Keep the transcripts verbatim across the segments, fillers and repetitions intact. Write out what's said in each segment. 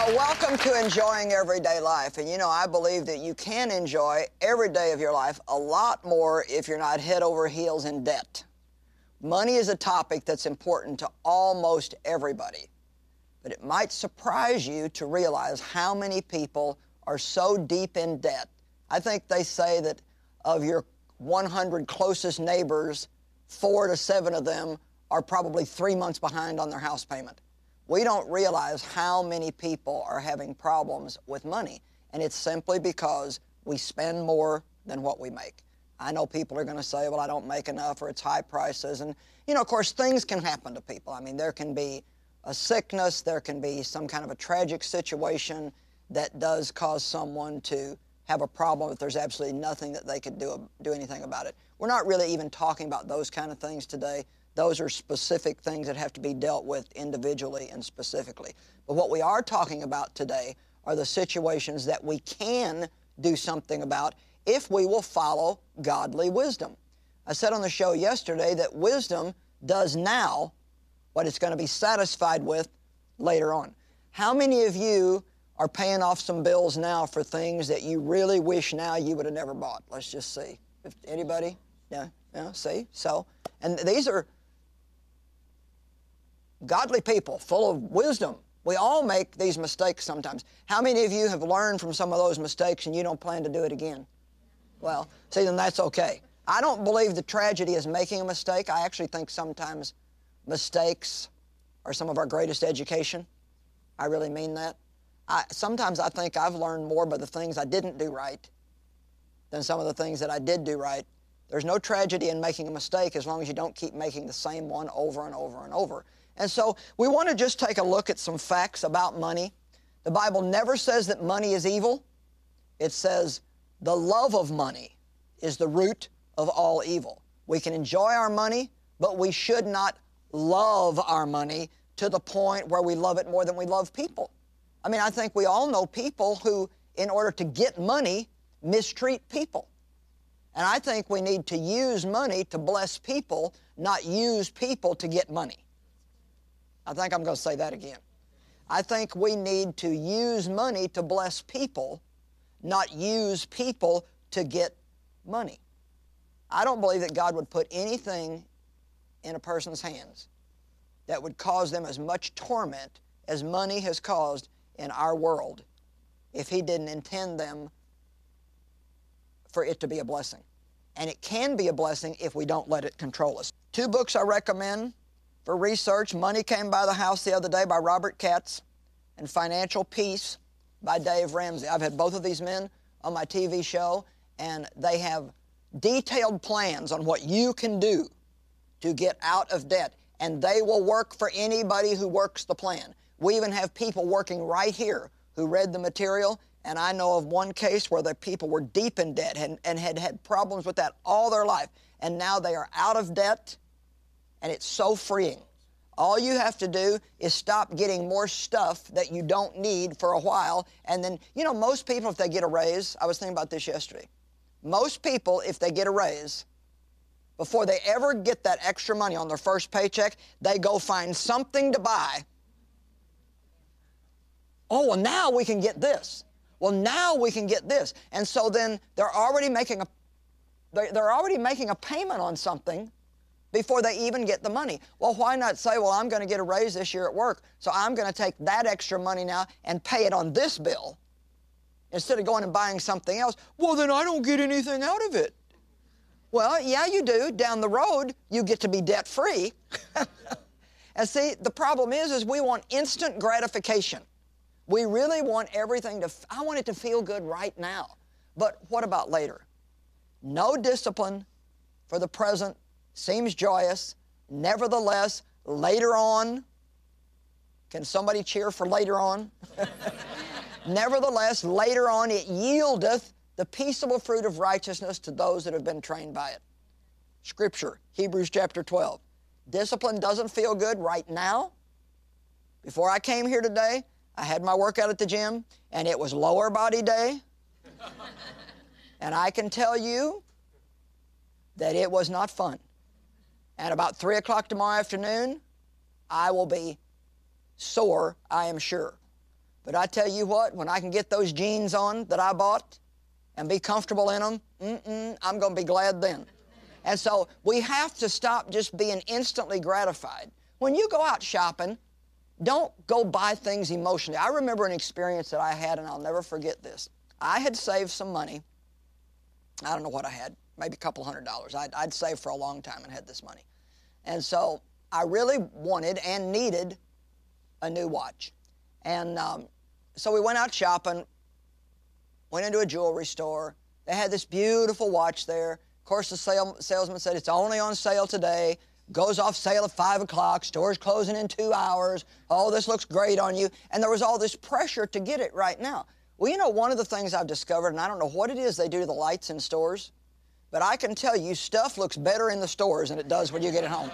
Well, welcome to Enjoying Everyday Life. And you know, I believe that you can enjoy every day of your life a lot more if you're not head over heels in debt. Money is a topic that's important to almost everybody. But it might surprise you to realize how many people are so deep in debt. I think they say that of your one hundred closest neighbors, four to seven of them are probably three months behind on their house payment. We don't realize how many people are having problems with money, and it's simply because we spend more than what we make. I know people are going to say, well, I don't make enough, or it's high prices, and, you know, of course, things can happen to people. I mean, there can be a sickness, there can be some kind of a tragic situation that does cause someone to have a problem if there's absolutely nothing that they could do, do anything about it. We're not really even talking about those kind of things today. Those are specific things that have to be dealt with individually and specifically. But what we are talking about today are the situations that we can do something about if we will follow godly wisdom. I said on the show yesterday that wisdom does now what it's going to be satisfied with later on. How many of you are paying off some bills now for things that you really wish now you would have never bought? Let's just see. If anybody? Yeah, yeah, see? So, and these are godly people, full of wisdom. We all make these mistakes sometimes. How many of you have learned from some of those mistakes and you don't plan to do it again? Well, see, then that's okay. I don't believe the tragedy is making a mistake. I actually think sometimes mistakes are some of our greatest education. I really mean that. I, sometimes I think I've learned more by the things I didn't do right than some of the things that I did do right. There's no tragedy in making a mistake as long as you don't keep making the same one over and over and over. And so we want to just take a look at some facts about money. The Bible never says that money is evil. It says the love of money is the root of all evil. We can enjoy our money, but we should not love our money to the point where we love it more than we love people. I mean, I think we all know people who, in order to get money, mistreat people. And I think we need to use money to bless people, not use people to get money. I think I'm going to say that again. I think we need to use money to bless people, not use people to get money. I don't believe that God would put anything in a person's hands that would cause them as much torment as money has caused in our world if He didn't intend them for it to be a blessing. And it can be a blessing if we don't let it control us. Two books I recommend for research: Money Came by the House the Other Day by Robert Katz, and Financial Peace by Dave Ramsey. I've had both of these men on my T V show, and they have detailed plans on what you can do to get out of debt, and they will work for anybody who works the plan. We even have people working right here who read the material, and I know of one case where the people were deep in debt and, and had had problems with that all their life, and now they are out of debt. And it's so freeing. All you have to do is stop getting more stuff that you don't need for a while. And then, you know, most people, if they get a raise, I was thinking about this yesterday. Most people, if they get a raise, before they ever get that extra money on their first paycheck, they go find something to buy. Oh, well, now we can get this. Well, now we can get this. And so then they're already making a, they're already making a payment on something before they even get the money. Well, why not say, well, I'm going to get a raise this year at work, so I'm going to take that extra money now and pay it on this bill instead of going and buying something else. Well, then I don't get anything out of it. Well, yeah, you do. Down the road, you get to be debt-free. And see, the problem is, is we want instant gratification. We really want everything to, I want it to feel good right now. But what about later? No discipline for the present seems joyous. Nevertheless, later on, can somebody cheer for later on? Nevertheless, later on it yieldeth the peaceable fruit of righteousness to those that have been trained by it. Scripture, Hebrews chapter twelve. Discipline doesn't feel good right now. Before I came here today, I had my workout at the gym, and it was lower body day. And I can tell you that it was not fun. And about three o'clock tomorrow afternoon, I will be sore, I am sure. But I tell you what, when I can get those jeans on that I bought and be comfortable in them, mm-mm, I'm going to be glad then. And so we have to stop just being instantly gratified. When you go out shopping, don't go buy things emotionally. I remember an experience that I had, and I'll never forget this. I had saved some money. I don't know what I had, maybe a couple hundred dollars. I'd, I'd saved for a long time and had this money. And so I really wanted and needed a new watch. And um, so we went out shopping, went into a jewelry store. They had this beautiful watch there. Of course, the sale, salesman said, it's only on sale today. Goes off sale at five o'clock. Store's closing in two hours. Oh, this looks great on you. And there was all this pressure to get it right now. Well, you know, one of the things I've discovered, and I don't know what it is they do to the lights in stores, but I can tell you stuff looks better in the stores than it does when you get it home.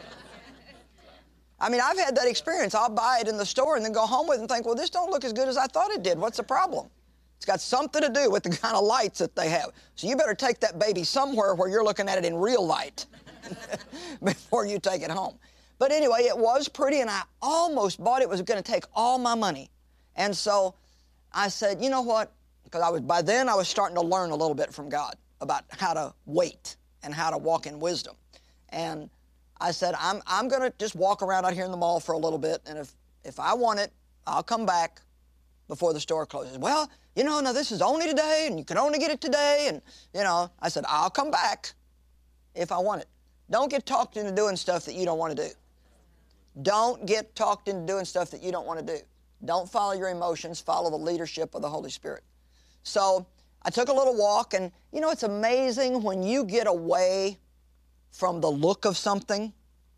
I mean, I've had that experience. I'll buy it in the store and then go home with it and think, well, this don't look as good as I thought it did. What's the problem? It's got something to do with the kind of lights that they have. So you better take that baby somewhere where you're looking at it in real light before you take it home. But anyway, it was pretty, and I almost bought it. It was going to take all my money. And so I said, you know what? Because I was, by then I was starting to learn a little bit from God about how to wait and how to walk in wisdom. And I said, I'm, I'm going to just walk around out here in the mall for a little bit, and if, if I want it, I'll come back before the store closes. Well, you know, no, this is only today, and you can only get it today, and, you know, I said, I'll come back if I want it. Don't get talked into doing stuff that you don't want to do. Don't get talked into doing stuff that you don't want to do. Don't follow your emotions. Follow the leadership of the Holy Spirit. So I took a little walk, and, you know, it's amazing when you get away from the look of something,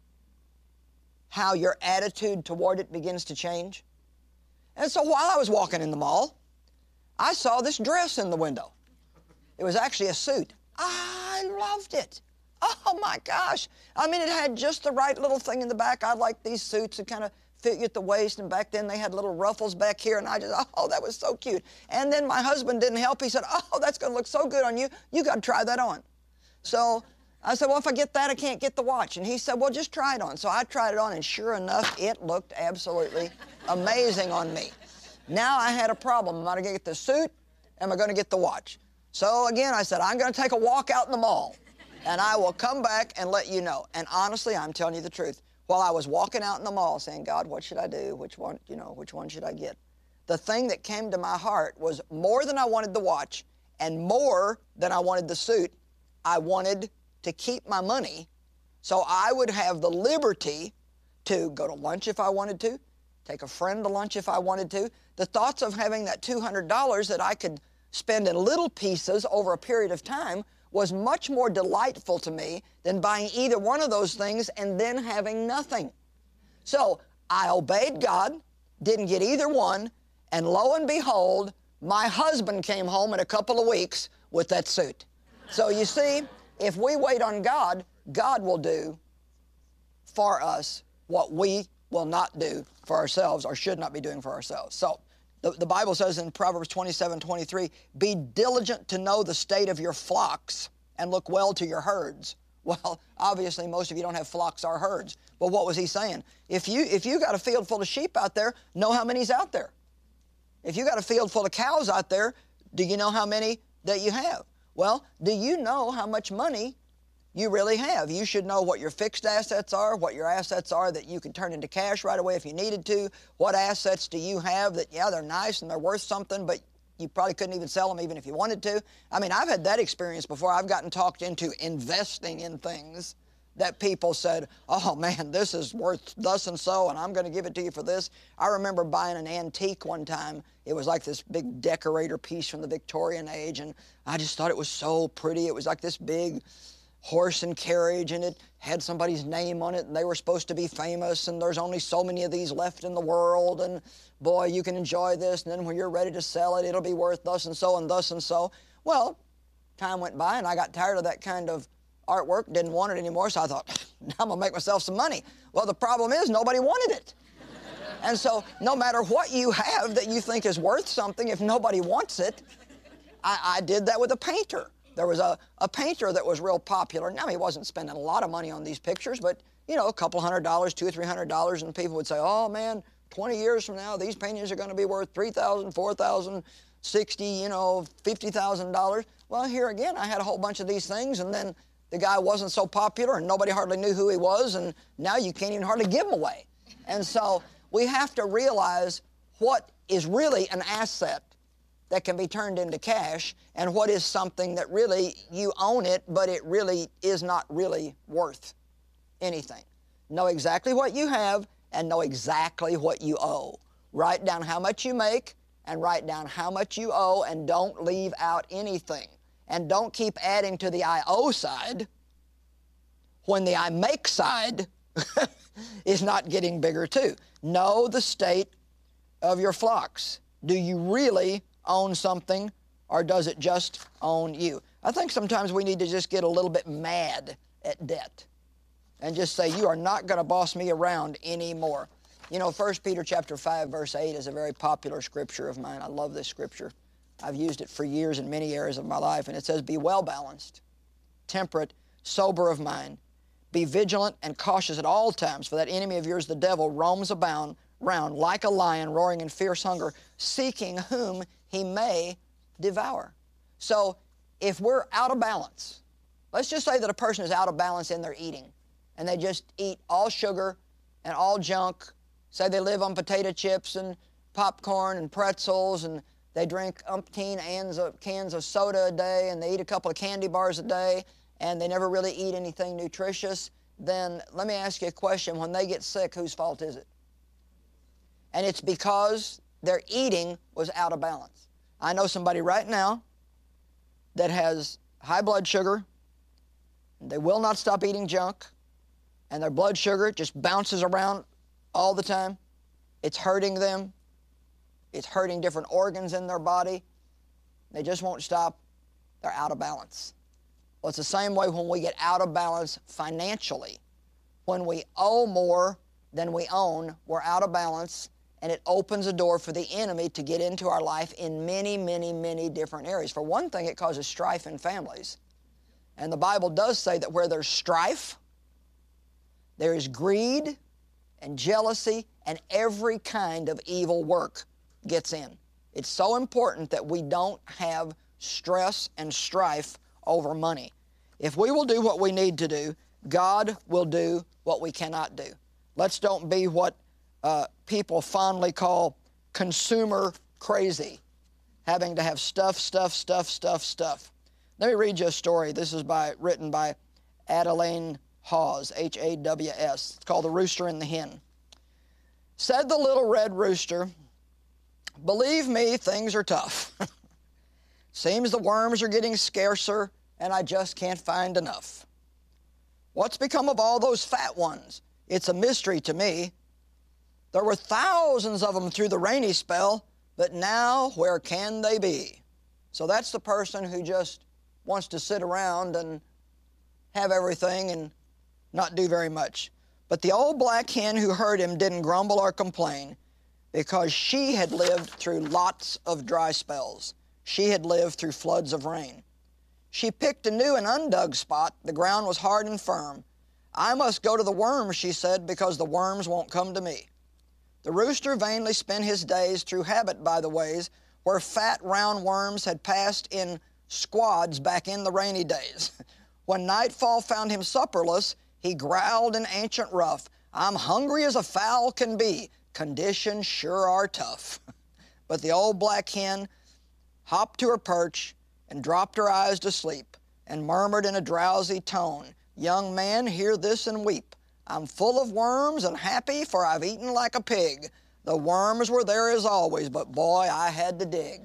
how your attitude toward it begins to change. And so while I was walking in the mall, I saw this dress in the window. It was actually a suit. I loved it. Oh, my gosh. I mean, it had just the right little thing in the back. I like these suits that kind of fit you at the waist, and back then they had little ruffles back here, and I just, oh, that was so cute. And then my husband didn't help. He said, oh, that's going to look so good on you. You got to try that on. So I said, well, if I get that, I can't get the watch. And he said, well, just try it on. So I tried it on, and sure enough, it looked absolutely amazing on me. Now I had a problem. Am I going to get the suit? Am I going to get the watch? So again, I said, I'm going to take a walk out in the mall, and I will come back and let you know. And honestly, I'm telling you the truth. While I was walking out in the mall saying, God, what should I do? Which one, you know, which one should I get? The thing that came to my heart was more than I wanted the watch and more than I wanted the suit. I wanted to keep my money so I would have the liberty to go to lunch if I wanted to, take a friend to lunch if I wanted to. The thoughts of having that two hundred dollars that I could spend in little pieces over a period of time was much more delightful to me than buying either one of those things and then having nothing. So I obeyed God, didn't get either one, and lo and behold, my husband came home in a couple of weeks with that suit. So you see, if we wait on God, God will do for us what we will not do for ourselves or should not be doing for ourselves. So the, the Bible says in Proverbs twenty-seven twenty-three, be diligent to know the state of your flocks and look well to your herds. Well, obviously, most of you don't have flocks or herds. But what was he saying? If you, if you got a field full of sheep out there, know how many's out there. If you got a field full of cows out there, do you know how many that you have? Well, do you know how much money you really have? You should know what your fixed assets are, what your assets are that you can turn into cash right away if you needed to. What assets do you have that, yeah, they're nice and they're worth something, but you probably couldn't even sell them even if you wanted to. I mean, I've had that experience before. I've gotten talked into investing in things that people said, oh, man, this is worth thus and so, and I'm going to give it to you for this. I remember buying an antique one time. It was like this big decorator piece from the Victorian age, and I just thought it was so pretty. It was like this big horse and carriage, and it had somebody's name on it, and they were supposed to be famous, and there's only so many of these left in the world, and boy, you can enjoy this, and then when you're ready to sell it, it'll be worth thus and so and thus and so. Well, time went by, and I got tired of that kind of artwork, didn't want it anymore, so I thought, now I'm going to make myself some money. Well, the problem is nobody wanted it. And so no matter what you have that you think is worth something, if nobody wants it, I, I did that with a painter. There was a, a painter that was real popular. Now, he wasn't spending a lot of money on these pictures, but, you know, a couple hundred dollars, two or three hundred dollars, and people would say, oh, man, twenty years from now, these paintings are going to be worth three thousand dollars, four thousand dollars, sixty, you know, fifty thousand dollars. Well, here again, I had a whole bunch of these things, and then the guy wasn't so popular, and nobody hardly knew who he was, and now you can't even hardly give them away. And so we have to realize what is really an asset that can be turned into cash, and what is something that really you own it, but it really is not really worth anything. Know exactly what you have and know exactly what you owe. Write down how much you make and write down how much you owe, and don't leave out anything. And don't keep adding to the I owe side when the I make side is not getting bigger too. Know the state of your flocks. Do you really own something, or does it just own you? I think sometimes we need to just get a little bit mad at debt and just say, you are not going to boss me around anymore. You know, First Peter chapter five, verse eight is a very popular scripture of mine. I love this scripture. I've used it for years in many areas of my life, and it says, be well-balanced, temperate, sober of mind. Be vigilant and cautious at all times, for that enemy of yours, the devil, roams about round like a lion, roaring in fierce hunger, seeking whom he may devour. So if we're out of balance, let's just say that a person is out of balance in their eating, and they just eat all sugar and all junk. Say they live on potato chips and popcorn and pretzels, and they drink umpteen cans of, cans of soda a day, and they eat a couple of candy bars a day, and they never really eat anything nutritious. Then let me ask you a question. When they get sick, whose fault is it? And it's because their eating was out of balance. I know somebody right now that has high blood sugar. They will not stop eating junk, and their blood sugar just bounces around all the time. It's hurting them. It's hurting different organs in their body. They just won't stop. They're out of balance. Well, it's the same way when we get out of balance financially. When we owe more than we own, we're out of balance, and it opens a door for the enemy to get into our life in many, many, many different areas. For one thing, it causes strife in families. And the Bible does say that where there's strife, there is greed and jealousy, and every kind of evil work gets in. It's so important that we don't have stress and strife over money. If we will do what we need to do, God will do what we cannot do. Let's don't be what uh, people fondly call consumer crazy, having to have stuff, stuff, stuff, stuff, stuff. Let me read you a story. This is by written by Adeline Hawes, H A W S. It's called The Rooster and the Hen. Said the little red rooster, believe me, things are tough. Seems the worms are getting scarcer, and I just can't find enough. What's become of all those fat ones? It's a mystery to me. There were thousands of them through the rainy spell, but now where can they be? So that's the person who just wants to sit around and have everything and not do very much. But the old black hen who heard him didn't grumble or complain, because she had lived through lots of dry spells. She had lived through floods of rain. She picked a new and undug spot. The ground was hard and firm. I must go to the worms, she said, because the worms won't come to me. The rooster vainly spent his days through habit by the ways where fat round worms had passed in squads back in the rainy days. When nightfall found him supperless, he growled in ancient rough, I'm hungry as a fowl can be. Conditions sure are tough. But the old black hen hopped to her perch and dropped her eyes to sleep and murmured in a drowsy tone, young man, hear this and weep. I'm full of worms and happy, for I've eaten like a pig. The worms were there as always, but boy, I had to dig.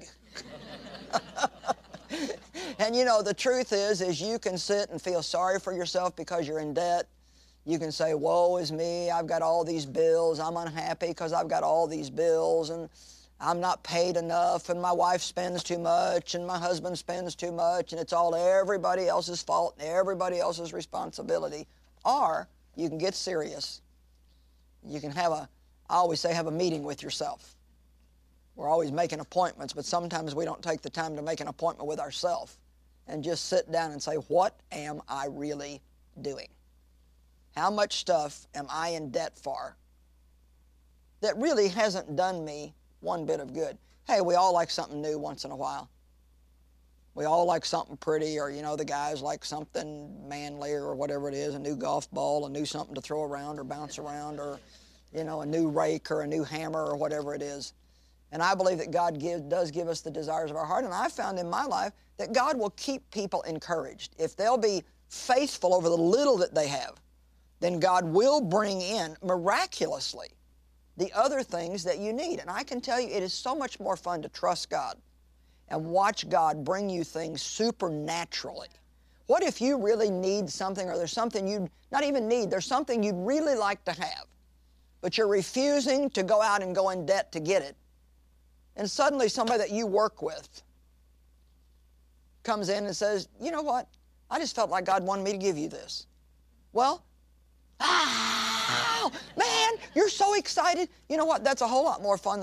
And you know, the truth is, is you can sit and feel sorry for yourself because you're in debt. You can say, woe is me, I've got all these bills. I'm unhappy because I've got all these bills, and I'm not paid enough, and my wife spends too much, and my husband spends too much, and it's all everybody else's fault and everybody else's responsibility. Or you can get serious. You can have a, I always say, have a meeting with yourself. We're always making appointments, but sometimes we don't take the time to make an appointment with ourselves and just sit down and say, what am I really doing? How much stuff am I in debt for? that really hasn't done me one bit of good. Hey, we all like something new once in a while. We all like something pretty, or, you know, the guys like something manly or whatever it is, a new golf ball, a new something to throw around or bounce around, or, you know, a new rake or a new hammer or whatever it is. And I believe that God give, does give us the desires of our heart. And I've found in my life that God will keep people encouraged. If they'll be faithful over the little that they have, then God will bring in miraculously the other things that you need. And I can tell you, it is so much more fun to trust God and watch God bring you things supernaturally. What if you really need something, or there's something you not even need, there's something you'd really like to have, but you're refusing to go out and go in debt to get it, and suddenly somebody that you work with comes in and says, you know what, I just felt like God wanted me to give you this. Well, ah, man, you're so excited. You know what, that's a whole lot more fun